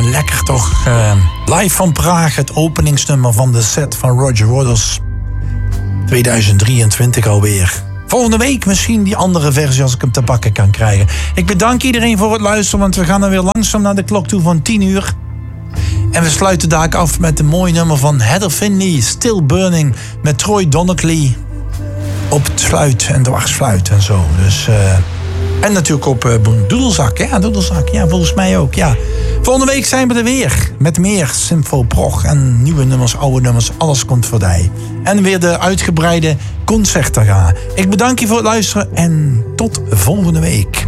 Lekker toch. Live van Praag, het openingsnummer van de set van Roger Waters. 2023 alweer. Volgende week misschien die andere versie als ik hem te pakken kan krijgen. Ik bedank iedereen voor het luisteren, want we gaan dan weer langzaam naar de klok toe van 10 uur. En we sluiten daar af met een mooi nummer van Heather Finley, Still Burning, met Troy Donockley. Op het fluit en dwarsfluit en zo. Dus, en natuurlijk op doedelzak. Ja, doedelzak. Ja, volgens mij ook. Ja. Volgende week zijn we er weer. Met meer Symfoprog en nieuwe nummers, oude nummers. Alles komt voorbij. En weer de uitgebreide concerten gaan. Ik bedank je voor het luisteren en tot volgende week.